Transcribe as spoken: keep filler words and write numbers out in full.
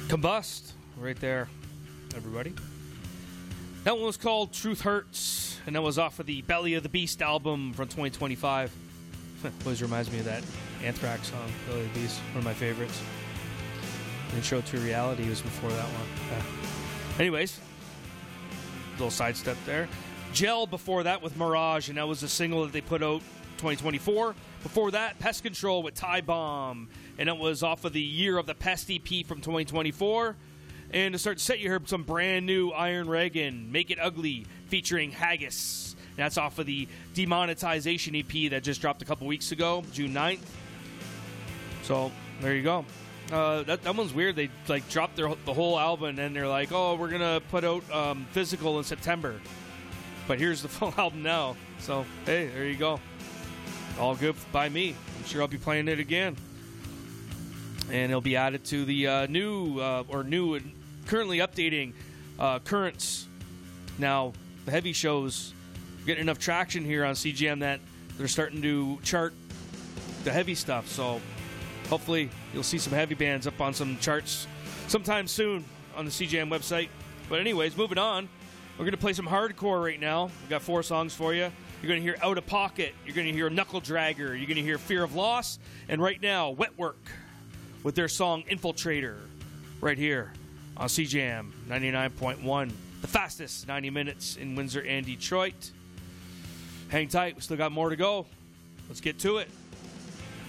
Combust, right there, everybody. That one was called Truth Hurts, and that was off of the Belly of the Beast album from twenty twenty-five. Always reminds me of that Anthrax song, Belly of the Beast, one of my favorites. Intro to Reality was before that one. Yeah. Anyways, little sidestep there. Gel before that with Mirage, and that was a single that they put out twenty twenty-four. Before that, Pest Control with Tie Bomb, and it was off of the Year of the Pest E P from twenty twenty-four. And to start the set, you heard some brand new Iron Reagan, Make It Ugly, featuring Haggis. And that's off of the Demonetization E P that just dropped a couple weeks ago, June ninth. So, there you go. Uh, that, that one's weird. They like dropped their the whole album, and then they're like, oh, we're going to put out um, Physical in September. But here's the full album now. So, hey, there you go. All good by me. I'm sure I'll be playing it again. And it'll be added to the uh, new, uh, or new and currently updating uh, Currents. Now, the heavy shows are getting enough traction here on C G M that they're starting to chart the heavy stuff. So, hopefully, you'll see some heavy bands up on some charts sometime soon on the C G M website. But anyways, moving on. We're going to play some hardcore right now. We've got four songs for you. You're going to hear Out of Pocket. You're going to hear Knuckle Dragger. You're going to hear Fear of Loss. And right now, Wetwork with their song Infiltrator right here on C J M ninety-nine point one. The fastest ninety minutes in Windsor and Detroit. Hang tight. We still got more to go. Let's get to it.